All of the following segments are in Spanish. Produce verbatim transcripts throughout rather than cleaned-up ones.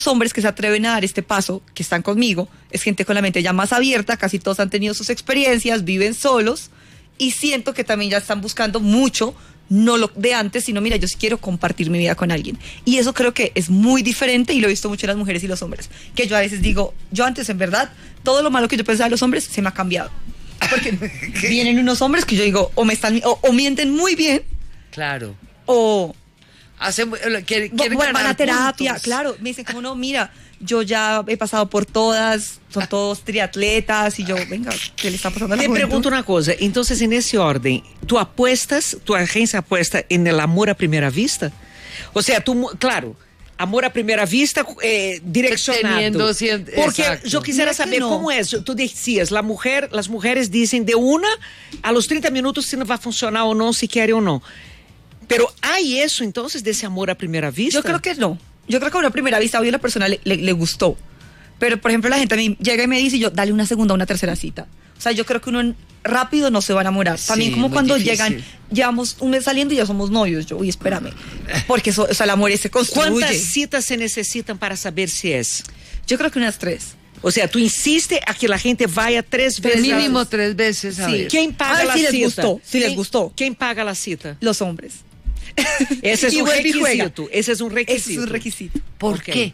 hombres que se atreven a dar este paso, que están conmigo, es gente con la mente ya más abierta, casi todos han tenido sus experiencias, viven solos, y siento que también ya están buscando mucho, no lo de antes, sino mira, yo sí quiero compartir mi vida con alguien. Y eso creo que es muy diferente, y lo he visto mucho en las mujeres y los hombres, que yo a veces digo, yo antes en verdad, todo lo malo que yo pensaba de los hombres se me ha cambiado. Porque vienen unos hombres que yo digo, o me están, o, o mienten muy bien, claro, o... Hacen, quieren, quieren van ganar a terapia, puntos. claro, me dicen como no, mira, yo ya he pasado por todas, son todos triatletas, y yo, venga, ¿qué le está pasando a la Te juventud? pregunto una cosa, entonces en ese orden, ¿tú apuestas, tu agencia apuesta en el amor a primera vista? O sea, tú, claro, amor a primera vista eh, direccionado. Teniendo, sí, porque exacto. yo quisiera No es que saber no. cómo es. Tú decías, la mujer, las mujeres dicen de una a los treinta minutos si no va a funcionar o no, si quiere o no. Pero ¿hay eso entonces de ese amor a primera vista? Yo creo que no. Yo creo que a una primera vista, obvio, a la persona le, le, le gustó. Pero, por ejemplo, la gente a mí llega y me dice, y yo, dale una segunda, una tercera cita. O sea, yo creo que uno en- rápido no se va a enamorar. También Sí, como muy cuando difícil. llegan, llevamos un mes saliendo y ya somos novios. Yo, uy, espérame. Porque eso, o sea, el amor se construye. ¿Cuántas citas se necesitan para saber si es? Yo creo que unas tres. O sea, tú insistes a que la gente vaya tres veces. Mínimo tres veces a Sí. ver. ¿Quién paga Ay, la sí les cita? gustó, sí les ¿Quién- gustó. ¿Quién paga la cita? Los hombres. Ese es Y un vuelve y juega. requisito. Ese es un requisito. Ese es un requisito. ¿Por Ok. qué?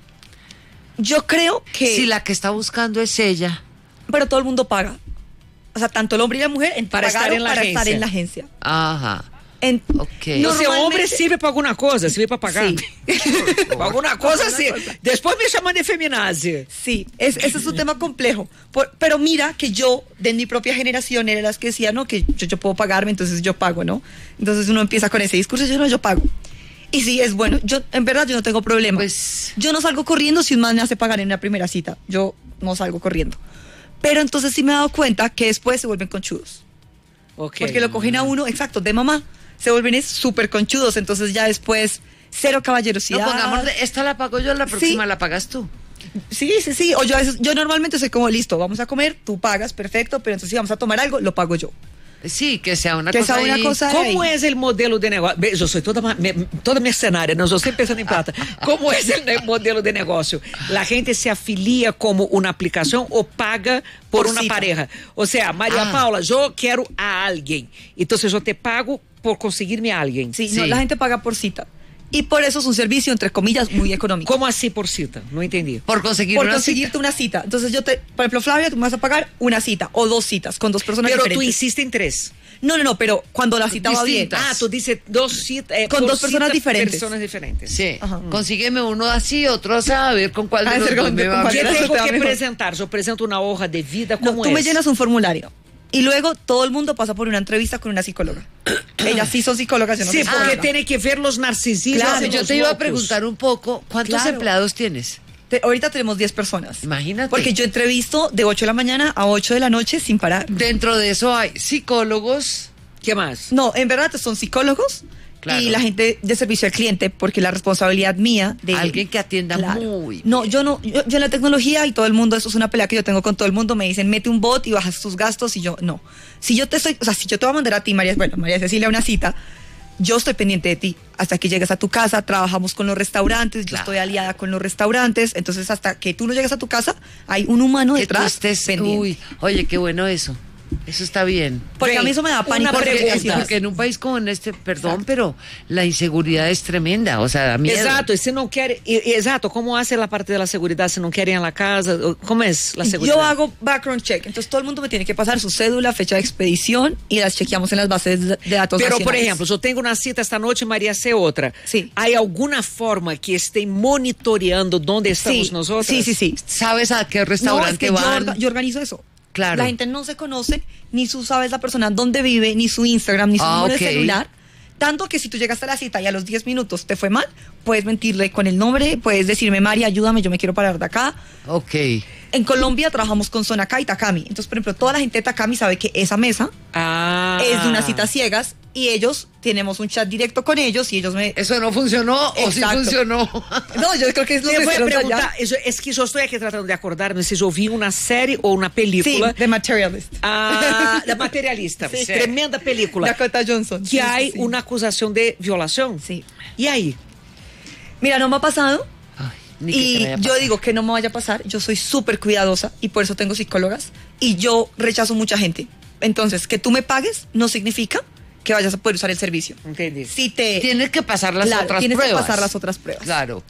Yo creo que... Si la que está buscando es ella. Pero todo el mundo paga. O sea, tanto el hombre y la mujer en- Para estar pagaron en la para agencia. estar en la agencia. Ajá. En, Ok. O sea, hombre normalmente- sirve para alguna cosa, sirve para pagar. Sí. Para alguna cosa, Alguna sí. cosa. Después me llaman de feminazi. Sí, es, ese es un tema complejo. Por- pero mira que yo, de mi propia generación, era las que decía, no, que yo, yo puedo pagarme, entonces yo pago, ¿no? Entonces uno empieza con ese discurso, yo no, yo pago. Y sí, es bueno. Yo, en verdad, yo no tengo problema. Pues- Yo no salgo corriendo si un man me hace pagar en una primera cita. Yo no salgo corriendo. Pero entonces sí me he dado cuenta que después se vuelven conchudos. Okay. Porque lo cogen a uno, exacto, de mamá. Se vuelven es súper conchudos. Entonces ya después, cero No, caballerosidad. pongamos, esta la pago yo, la próxima la pagas tú. Sí, sí, sí. O yo, a veces- yo normalmente soy como, listo, vamos a comer, tú pagas, perfecto, pero entonces si vamos a tomar algo, lo pago yo. Sí, que sea una Que cosa sea una ahí. cosa- ¿Cómo Ay. es el modelo de negocio? Ve, yo soy toda, ma- me- toda mercenaria, no, yo estoy pensando en plata. ¿Cómo es el ne- modelo de negocio? ¿La gente se afilia como una aplicación o paga por, Por una cita. pareja? O sea, María Ah. Paula, yo quiero a alguien. Entonces yo te pago por conseguirme a alguien. Sí, Sí. No, la gente paga por cita. Y por eso es un servicio, entre comillas, muy económico. ¿Cómo así por cita? No entendí. Por conseguir Por una conseguirte cita. una cita. Entonces yo te, por ejemplo, Flavia, tú me vas a pagar una cita o dos citas con dos personas Pero tú diferentes. insistes en tres. No, no, no, pero cuando la cita va bien. Distintas. Ah, tú dices dos citas. eh, Con por dos personas cita, diferentes. Personas diferentes. Sí. Ajá. Consígueme uno así, otro así, a ver con cuál A de los ver dos con- me va con cuál ¿Qué Pero bien. eso tengo te va que mejor. presentar? Yo presento una hoja de vida, No, ¿cómo tú es? me llenas un formulario. Y luego todo el mundo pasa por una entrevista con una psicóloga. Ellas sí son psicólogas, yo no Sí, soy porque psicóloga. tiene que ver los narcisismos. Claro, y Yo los te iba a locos. preguntar un poco, ¿cuántos Claro. empleados tienes? Te- ahorita tenemos diez personas. Imagínate. Porque yo entrevisto de ocho de la mañana a ocho de la noche sin parar. Dentro de eso hay psicólogos. ¿Qué más? No, en verdad son psicólogos Claro. y la gente de servicio al cliente, porque la responsabilidad mía de... Alguien que atienda muy No, yo no, yo, yo en la tecnología y todo el mundo, eso es una pelea que yo tengo con todo el mundo, me dicen, mete un bot y bajas tus gastos, y yo, no. Si yo te estoy, o sea, si yo te voy a mandar a ti, María, bueno, María Cecilia, una cita, yo estoy pendiente de ti hasta que llegues a tu casa, trabajamos con los restaurantes, yo Claro. estoy aliada con los restaurantes, entonces hasta que tú no llegues a tu casa, hay un humano que tú detrás estés. pendiente. Uy, oye, qué bueno eso. Eso está bien. Porque a mí eso me da Una pánico. Porque, pregunta. porque en un país como en este, perdón, pero la inseguridad es tremenda, o sea, da miedo. Exato, y se não quer. e- Exato, como hace la parte de la seguridad si no quieren en la casa? ¿Cómo es la seguridad? Yo hago background check, entonces todo el mundo me tiene que pasar su cédula, fecha de expedición y las chequeamos en las bases de de datos Pero, por nacionales. ejemplo, yo tengo una cita esta noche, María hace otra. Sí. ¿Hay alguna forma que esté monitoreando dónde estamos Sí, nosotros? sí, sí, sí. ¿Sabes a qué No, es restaurante que yo, van? orga- yo organizo eso. Claro. La gente no se conoce, ni tú sabes la persona dónde vive, ni su Instagram, ni su Ah, número ok. de celular. Tanto que si tú llegaste a la cita y a los diez minutos te fue mal, puedes mentirle con el nombre, puedes decirme, María, ayúdame, yo me quiero parar de acá. Ok. En Colombia trabajamos con Sonacá y Takami. Entonces, por ejemplo, toda la gente de Takami sabe que esa mesa Ah. es de unas citas ciegas y ellos, tenemos un chat directo con ellos y ellos me... ¿Eso no funcionó o sí Exacto. funcionó? No, yo creo que es lo Te que voy a hicieron allá. preguntar, eso- es que yo estoy aquí tratando de acordarme si yo vi una serie o una película. Sí, The Materialist. Ah, La Materialista, Sí. tremenda película. Dakota Johnson. Que Sí, hay sí, sí. una acusación de violación. Sí. ¿Y ahí? Mira, no me ha pasado, Ay. Ni que te Y vaya a yo pasar. digo que no me vaya a pasar, yo soy súper cuidadosa y por eso tengo psicólogas y yo rechazo mucha gente. Entonces, que tú me pagues no significa que vayas a poder usar el servicio. Entendí. Si te... Tienes que pasar las Claro, otras tienes pruebas. que pasar las otras pruebas. Claro.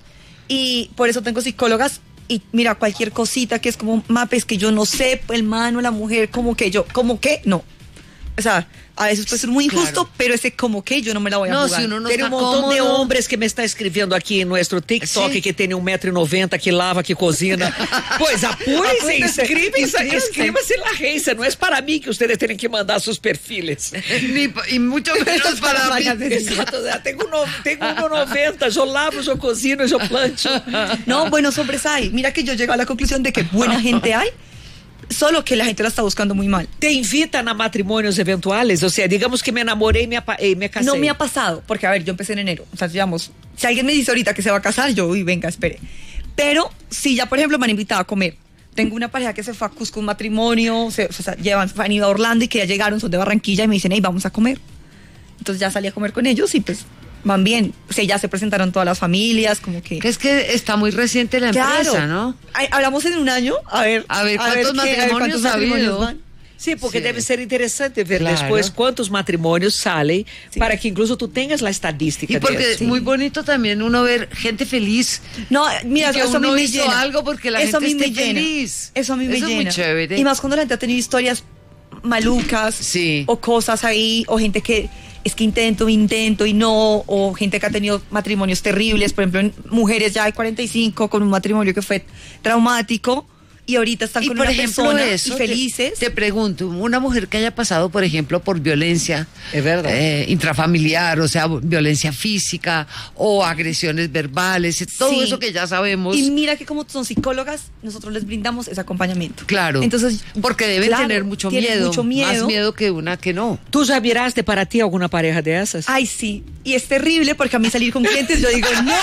Y por eso tengo psicólogas y mira, cualquier cosita que es como, mapes que yo no sé, el mano, la mujer, como que yo, como que, no. O sea, a veces puede ser muy injusto, Claro. pero ese como que yo no me la voy a No, jugar. si uno no Tem está um montão de cómodo. hombres que me está escrevendo aqui em nosso TikTok Sim. que tem um metro e noventa, que lava, que cozinha. Pois apúrense, Apúrense, inscríbanse, inscríbanse. inscríbanse na agencia. Não é para mim que vocês têm que mandar seus perfiles. Ni, y mucho menos para mí. Exato, o sea, tengo uno, tengo uno noventa, eu lavo, eu cozinho, eu plancho. No, buenos hombres hay. Mira que yo llego a la conclusión de que buena gente hay, solo que la gente la está buscando muy mal. Te invitan a matrimônios eventuales? O sea, digamos que me enamoré y me, apa- eh, me casé. No me ha pasado, porque a ver, yo empecé en enero. O sea, digamos, si alguien me dice ahorita que se va a casar, yo, uy, venga, espere. Pero si ya, por ejemplo, me han invitado a comer. Tengo una pareja que se fue a Cusco un matrimonio, se, o sea, llevan, han ido a Orlando y que ya llegaron, son de Barranquilla y me dicen, hey, vamos a comer. Entonces ya salí a comer con ellos y pues van bien. O sea, ya se presentaron todas las familias, como que... Que es que está muy reciente la empresa, Claro. ¿no? Ay, hablamos en un año, a ver... A ver, ¿cuántos qué- a ver matrimonios cuántos ha matrimonios habido? van. Sí, porque Sí. debe ser interesante ver Claro. después cuántos matrimonios salen Sí. para que incluso tú tengas la estadística. Y de porque eso. es muy bonito también uno ver gente feliz. No, mira, Y que eso a mí uno me hizo llena. algo porque la Eso a gente mí me esté llena. feliz. Eso a mí me Eso es muy llena. chévere. Y más cuando la gente ha tenido historias malucas Sí. o cosas ahí, o gente que es que intento, intento y no, o gente que ha tenido matrimonios terribles, por ejemplo, en mujeres ya de cuarenta y cinco con un matrimonio que fue traumático y ahorita están Y con por una ejemplo persona eso, y felices. Te, te pregunto, una mujer que haya pasado, por ejemplo, por violencia Es verdad. eh, intrafamiliar, o sea, violencia física o agresiones verbales, todo Sí. eso que ya sabemos. Y mira que como son psicólogas, nosotros les brindamos ese acompañamiento. Claro. Entonces, porque deben claro, tener mucho tienen miedo, mucho miedo. más miedo que una que no. ¿Tú ya miraste para ti alguna pareja de esas? Ay, sí. Y es terrible porque a mí salir con clientes yo digo,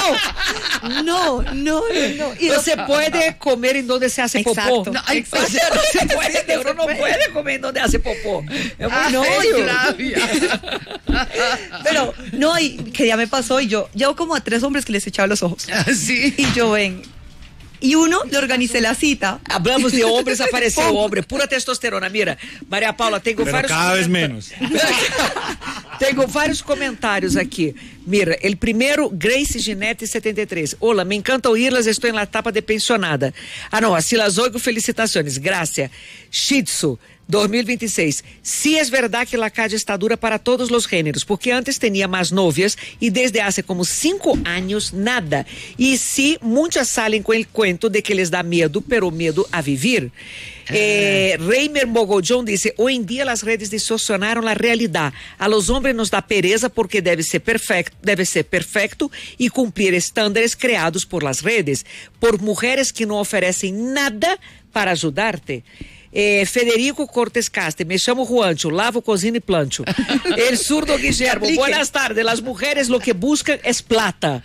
no, no, no, no, no. Y No se puede comer en donde se hace Exacto. popó. No, Ay, exacto. o sea, no se puede, Sí, no uno se no puede. puede comer en donde hace popó. Es muy Ay, feo. rabia. Pero, no, y que ya me pasó y yo, llevo como a tres hombres que les echaba los ojos. Sí. Y yo ven. Y uno le organicé la cita. Hablamos de hombres, apareceu hombre, pura testosterona. Mira, Maria Paula, tenho Pero vários cada vez comentar- menos. Tenho vários comentários aqui. Mira, el primeiro, Grace Ginete setenta e três. Hola, me encanta oírlas, estou na etapa de pensionada. Ah, não, a Silas Oigo, felicitações. Gracias. Shitsu, dois mil e vinte e seis. Sí es verdad que la calle está dura para todos los géneros, porque antes tenía más novias y desde hace como cinco años nada. Y sí, muchas salen con el cuento de que les da miedo, pero miedo a vivir. Eh, Reimer Mogollón dice, hoy en día las redes distorsionaron la realidad. A los hombres nos da pereza porque debe ser perfecto, debe ser perfecto y cumplir estándares creados por las redes, por mujeres que no ofrecen nada para ayudarte. Eh, Federico Cortes Caste, me chamo Juancho, lavo, cocino y plancho. El zurdo Guillermo, Aplique. buenas tardes, las mujeres lo que buscan es plata.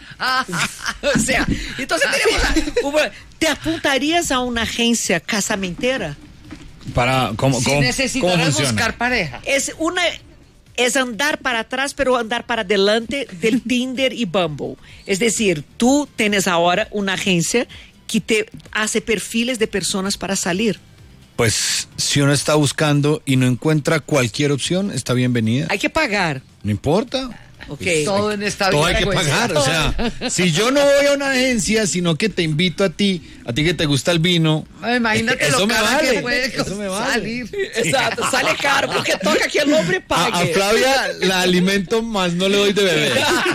O sea, entonces tenemos una- ¿te apuntarías a una agencia casamentera? Para, ¿cómo, Si cómo, cómo necesitaras funciona? buscar pareja. Es una es andar para atrás, pero andar para adelante del Tinder y Bumble. Es decir, tú tienes ahora una agencia que te hace perfiles de personas para salir. Pues si uno está buscando y no encuentra cualquier opción, está bienvenida. Hay que pagar. No importa. Ok. Todo en esta Todo vida hay que cuesta. pagar. O sea, si yo no voy a una agencia, sino que te invito a ti, a ti que te gusta el vino. Ay, imagínate eso lo me caro vale. que puede Eso me vale. salir. Exacto, sale caro porque toca que el hombre A, pague. a Flavia la alimento más no le doy de beber.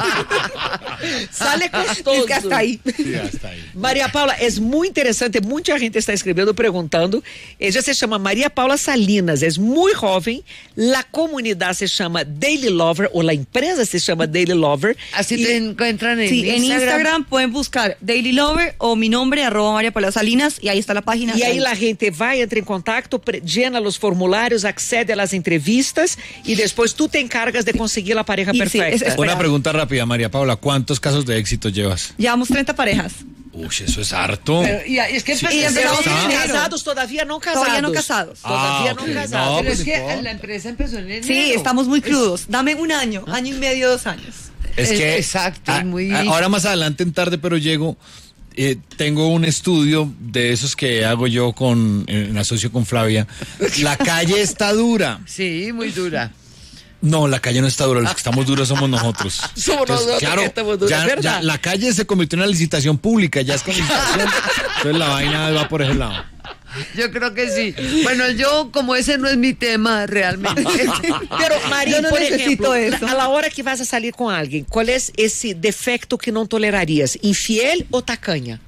Sale costoso. Es que hasta ahí. Sí, hasta ahí. Maria Paula, é muito interessante, muita gente está escrevendo, perguntando. Ella se chama Maria Paula Salinas, é muito jovem, a comunidade se chama Daily Lover, ou a empresa se chama Daily Lover. Así Y- te encuentran en Sí, en Instagram. Instagram pueden buscar Daily Lover o mi nombre, arroba María Paula Salinas, y ahí está la página. E aí a gente vai, entra em contato, pre- llena os formulários, accede às entrevistas e depois tu te encargas de conseguir a pareja Y sí, perfecta. es- es- Una pregunta rápida, María Paula. ¿Cuántos casos de éxito llevas? Llevamos treinta parejas. Uy, eso es harto. Pero, y es que Sí, pues, y pero empezamos es que- en enero. casados, todavía no casados. Todavía no casados. Todavía Ah, no ok. casados. No, pero pues es ni que modo. la empresa empezó en enero. Sí, estamos muy crudos. Dame un año, año y medio, dos años. Es Es- que exacto, a- es muy- a- ahora más adelante en Tarde Pero Llego eh, tengo un estudio de esos que hago yo con, en asocio con Flavia. La calle está dura. Sí, muy dura. No, la calle no está dura, los que estamos duros somos nosotros. Somos Entonces, nosotros claro, que estamos duros, ya, ¿verdad? ya la calle se convirtió en una licitación pública, ya es con licitación. Entonces la vaina va por ese lado. Yo creo que sí. Bueno, yo, como ese no es mi tema realmente. Pero, Maria, Yo no por necesito exemplo, eso. a la hora que vas a salir com alguém, qual é esse defecto que não tolerarias? Infiel ou tacanha?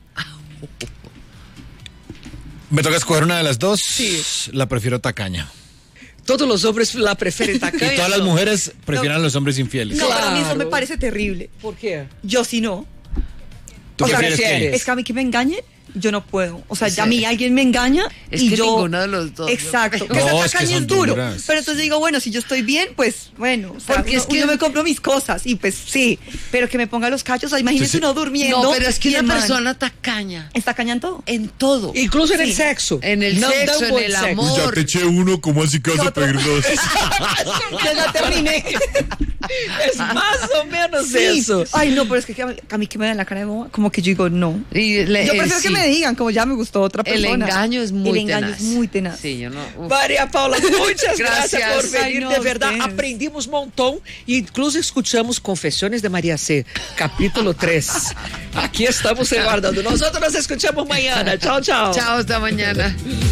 Me toca escoger una de las dos. Sí. La prefiero tacaña. Todos os homens la preferem tacanha? Y todas las ¿no? mujeres prefieren a los hombres infieles. No, para mí eso Claro. me parece terrible. Por quê? Yo sí no. ¿Tú O sea, prefieres prefieres? qué? Es que a mí que me engañen, yo no puedo. O sea, Sí. ya a mí alguien me engaña Es y que yo... ninguno de los dos, yo Exacto. creo. Que No, esa es que tacaña son es duro. duras. Pero entonces digo, bueno, si yo estoy bien, pues bueno. O sea, Porque uno- es que- yo me compro mis cosas y pues sí. Pero que me ponga los cachos, o sea, imagínense Sí, sí. uno durmiendo. No, pero es que y una el man persona tacaña está cañando todo. en todo. Incluso en el Sí. sexo. En el Não sexo, dão bom en el sexo. amor. Ya te eché uno, ¿cómo así que vas a pedir dos? Yo ya terminé. Es más o menos Sí. eso. Ay, no, pero es que a mí que me dan la cara de boba, como que yo digo, no. Y le- Yo eh, prefiero que sí. me digan, como ya me gustó otra El persona. engaño es muy El engaño tenaz. es muy tenaz. Sí, yo no. uf. Maria Paula, muchas gracias, Gracias. por venir, Ay, no, de verdad, ustedes. aprendimos un montón e incluso escuchamos Confesiones de María C, capítulo tres. Aquí estamos guardando. Nosotros nos escuchamos mañana. Chao, chao. Chao, hasta mañana.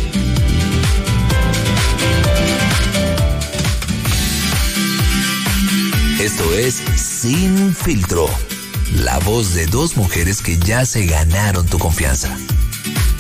Esto es Sin Filtro, la voz de dos mujeres que ya se ganaron tu confianza.